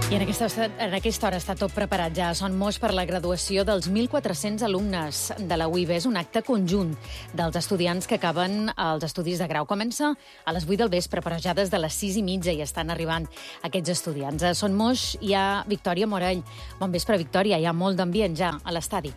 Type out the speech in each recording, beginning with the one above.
I en aquesta hora està tot preparat ja. Són Moix per la graduació dels 1.400 alumnes de la UIB. És un acte conjunt dels estudiants que acaben els estudis de grau. Comença a les 8 del vespre, però ja des de les 6:30 hi estan arribant aquests estudiants. A Son Moix hi ha Victòria Morell. Bon vespre, Victòria. Hi ha molt d'ambient ja a l'estadi.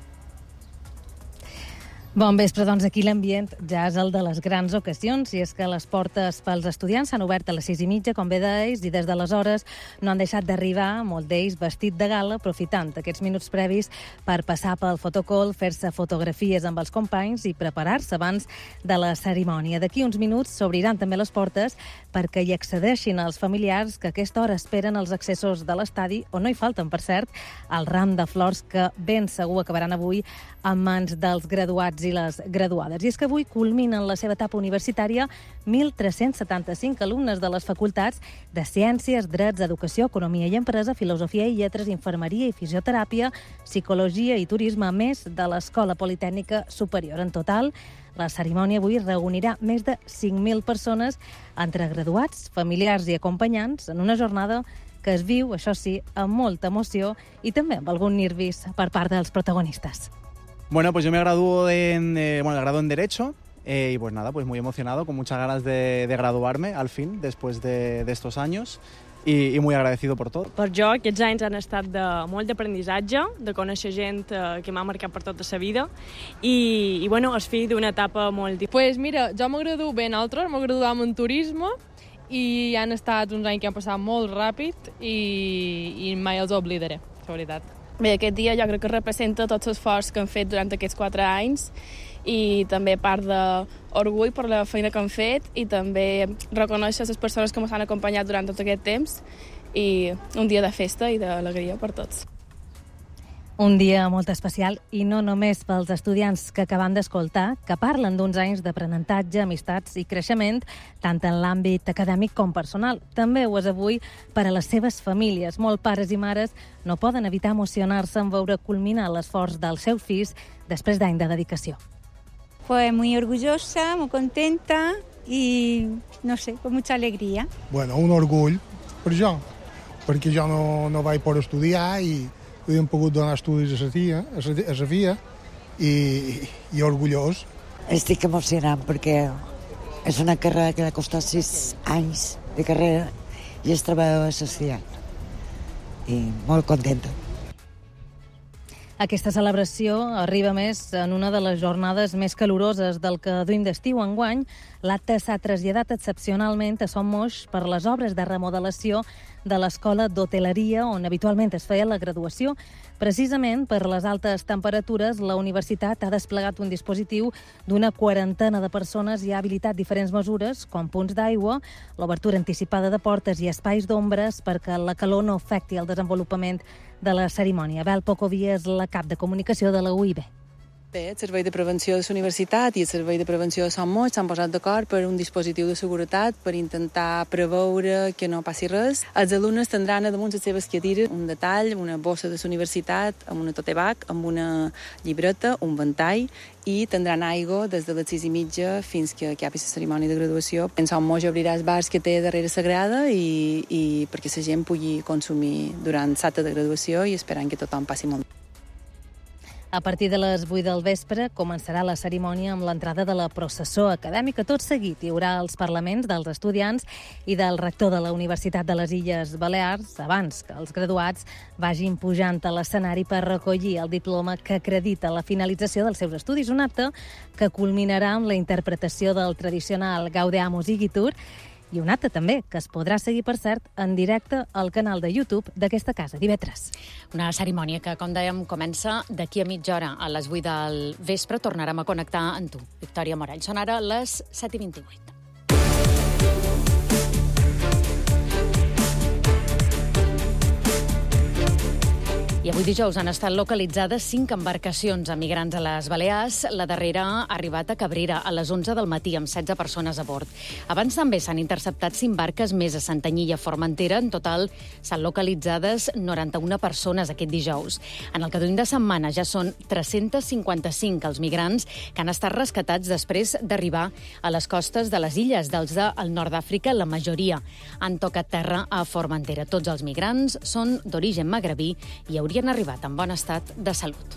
Bon vespre, doncs aquí l'ambient ja és el de les grans ocasions, i és que les portes pels estudiants s'han obert a les 6:30, com bé deies, i des d'aleshores no han deixat d'arribar, molt d'ells vestit de gala, aprofitant aquests minuts previs per passar pel fotocall, fer-se fotografies amb els companys i preparar-se abans de la cerimònia. D'aquí uns minuts s'obriran també les portes perquè hi accedeixin els familiars que a aquesta hora esperen els accessos de l'estadi, on no hi falten, per cert, el ram de flors que ben segur acabaran avui en mans dels graduats i les graduades. I és que avui culminen la seva etapa universitària 1.375 alumnes de les facultats de Ciències, Drets, Educació, Economia i Empresa, Filosofia i Lletres, Infermeria i Fisioteràpia, Psicologia i Turisme, a més de l'Escola Politècnica Superior. En total, la cerimònia avui reunirà més de 5.000 persones entre graduats, familiars i acompanyants en una jornada que es viu, això sí, amb molta emoció i també amb algun nervis per part dels protagonistes. Bueno, pues yo me gradúo gradúo en Derecho y pues nada, pues muy emocionado, con muchas ganas de graduarme al fin, después de estos años, y muy agradecido por todo. Per jo aquests anys han estat de molt d'aprenentatge, de conèixer gent que m'ha marcat per tota la vida i bueno, és fi d'una etapa molt difícil. Pues mira, jo me graduo bé, nosaltres me graduam en turisme i han estat uns anys que han passat molt ràpid i mai els oblidaré, la veritat. Bé, aquest dia jo crec que representa tots els esforços que han fet durant aquests 4 anys i també part d'orgull per la feina que han fet i també reconèixer les persones que ens han acompanyat durant tot aquest temps i un dia de festa i d'alegria per tots. Un dia molt especial i no només pels estudiants que acaben d'escoltar, que parlen d'uns anys d'aprenentatge, amistats i creixement, tant en l'àmbit acadèmic com personal. També ho és avui per a les seves famílies. Molts pares i mares no poden evitar emocionar-se en veure culminar l'esforç dels seus fills després d'any de dedicació. Pues muy orgullosa, muy contenta y, no sé, con mucha alegría. Bueno, un orgull per jo, perquè jo no vaig poder estudiar i hem pogut donar estudis a la FIA i orgullós. Estic emocionant perquè és una carrera que ha costat 6 anys de carrera i és treballadora social i molt contenta. Aquesta celebració arriba més en una de les jornades més caloroses del que duim d'estiu enguany. L'acte s'ha traslladat excepcionalment a Son Moix per les obres de remodelació de l'Escola d'Hoteleria, on habitualment es feia la graduació. Precisament per les altes temperatures, la universitat ha desplegat un dispositiu d'una 40 de persones i ha habilitat diferents mesures, com punts d'aigua, l'obertura anticipada de portes i espais d'ombres perquè la calor no afecti el desenvolupament de la cerimònia. Bel Pocovia és la cap de comunicació de la UIB. Bé, el Servei de Prevenció de la Universitat i el Servei de Prevenció de Son Moix s'han posat d'acord per un dispositiu de seguretat per intentar preveure que no passi res. Els alumnes tindran damunt les seves cadires un detall, una bossa de la universitat, amb una tote bag, amb una llibreta, un ventall, i tindran aigua des de les 6:30 fins que acabi la cerimònia de graduació. En Son Moix obrirà els bars que té darrere la grada i perquè la gent pugui consumir durant l'acte de graduació i esperant que tothom passi molt bé. A partir de les 8 del vespre començarà la cerimònia amb l'entrada de la processó acadèmica. Tot seguit hi haurà els parlaments dels estudiants i del rector de la Universitat de les Illes Balears abans que els graduats vagin pujant a l'escenari per recollir el diploma que acredita la finalització dels seus estudis. Un acte que culminarà amb la interpretació del tradicional Gaudeamus Igitur i un acte també que es podrà seguir, per cert, en directe al canal de YouTube d'aquesta casa, d'IV3. Una cerimònia que, com dèiem, comença d'aquí a mitja hora. A les 8 del vespre tornarem a connectar amb tu, Victòria Morell. Són ara les 7:28. I avui dijous han estat localitzades 5 embarcacions amb migrants a les Balears. La darrera ha arribat a Cabrera a les 11 del matí amb 16 persones a bord. Abans també s'han interceptat 5 barques més a Santanyí i a Formentera. En total s'han localitzades 91 persones aquest dijous. En el que duim de setmana ja són 355 els migrants que han estat rescatats després d'arribar a les costes de les illes del nord d'Àfrica. La majoria han tocat terra a Formentera. Tots els migrants són d'origen magrebí i haurien arribat en bon estat de salut.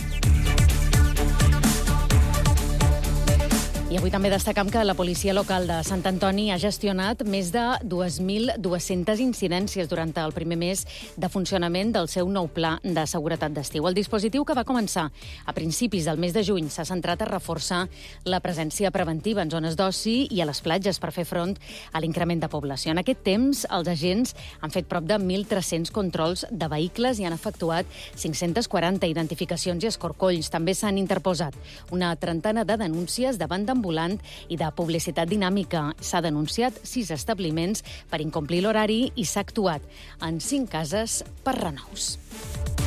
I avui també destacam que la policia local de Sant Antoni ha gestionat més de 2.200 incidències durant el primer mes de funcionament del seu nou pla de seguretat d'estiu. El dispositiu, que va començar a principis del mes de juny, s'ha centrat a reforçar la presència preventiva en zones d'oci i a les platges per fer front a l'increment de població. En aquest temps, els agents han fet prop de 1.300 controls de vehicles i han efectuat 540 identificacions i escorcolls. També s'han interposat una trentena de denúncies davant ambulant i de publicitat dinàmica. S'ha denunciat 6 establiments per incomplir l'horari i s'ha actuat en 5 cases per renous.